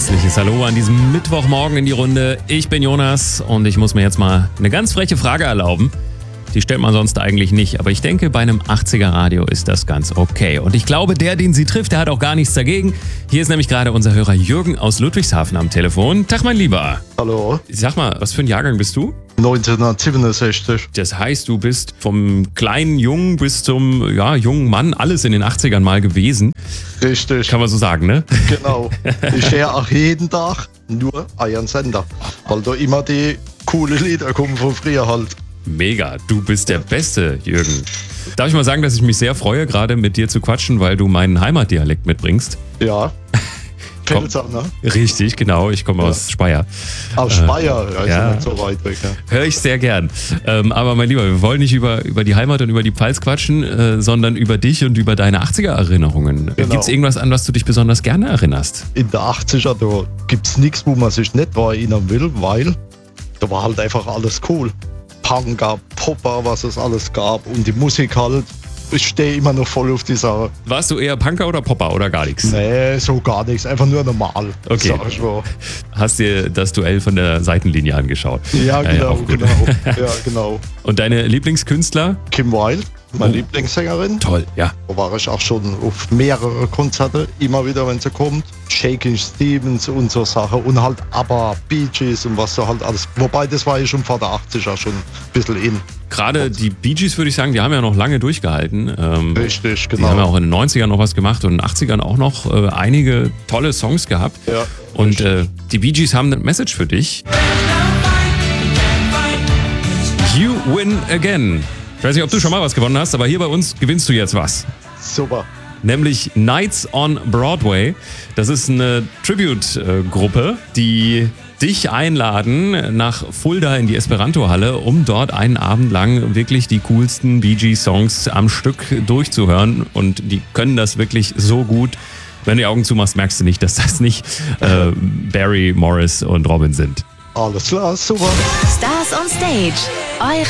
herzliches Hallo an diesem Mittwochmorgen in die Runde. Ich bin Jonas und ich muss mir jetzt mal eine ganz freche Frage erlauben. Die stellt man sonst eigentlich nicht, aber ich denke, bei einem 80er-Radio ist das ganz okay. Und ich glaube, den sie trifft, der hat auch gar nichts dagegen. Hier ist nämlich gerade unser Hörer Jürgen aus Ludwigshafen am Telefon. Tag, mein Lieber. Hallo. Sag mal, was für ein Jahrgang bist du? 1967. Das heißt, du bist vom kleinen Jungen bis zum jungen Mann, alles in den 80ern mal gewesen. Richtig. Kann man so sagen, ne? Genau. Ich höre auch jeden Tag nur einen Sender, weil da immer die coole Lieder kommen von früher halt. Mega, du bist der Beste, Jürgen. Darf ich mal sagen, dass ich mich sehr freue, gerade mit dir zu quatschen, weil du meinen Heimatdialekt mitbringst? Ja. Pfälzer, ne? Richtig, genau. Ich komme aus Speyer. Aus Speyer, ist ja. nicht so weit weg. Ja. Höre ich sehr gern. Aber mein Lieber, wir wollen nicht über die Heimat und über die Pfalz quatschen, sondern über dich und über deine 80er-Erinnerungen. Genau. Gibt es irgendwas, an was du dich besonders gerne erinnerst? In der 80er, da gibt es nichts, wo man sich nicht daran erinnern will, weil da war halt einfach alles cool. Punker, Popper, was es alles gab und die Musik halt. Ich stehe immer noch voll auf die Sache. Warst du eher Punker oder Popper oder gar nichts? Nee, so gar nichts. Einfach nur normal. Okay. Sag ich mal. Hast dir das Duell von der Seitenlinie angeschaut? Ja, genau, auch gut. genau. Ja, genau. Und deine Lieblingskünstler? Kim Wilde, meine Lieblingssängerin. Toll, ja. Da war ich auch schon auf mehrere Konzerte, immer wieder, wenn sie kommt. Shakin' Stevens und so Sachen und halt ABBA, Bee Gees und was so halt alles. Wobei, das war ja schon vor der 80er schon ein bisschen in. Gerade die Bee Gees, würde ich sagen, die haben ja noch lange durchgehalten. Richtig, Die genau. haben ja auch in den 90ern noch was gemacht und in den 80ern auch noch einige tolle Songs gehabt. Ja, und die Bee Gees haben eine Message für dich. You win again. Ich weiß nicht, ob du schon mal was gewonnen hast, aber hier bei uns gewinnst du jetzt was. Super. Nämlich Nights on Broadway. Das ist eine Tribute-Gruppe, die dich einladen nach Fulda in die Esperanto-Halle, um dort einen Abend lang wirklich die coolsten Bee Gees-Songs am Stück durchzuhören. Und die können das wirklich so gut. Wenn du die Augen zumachst, merkst du nicht, dass das nicht Barry, Morris und Robin sind. Alles klar, super. Stars on Stage. Eure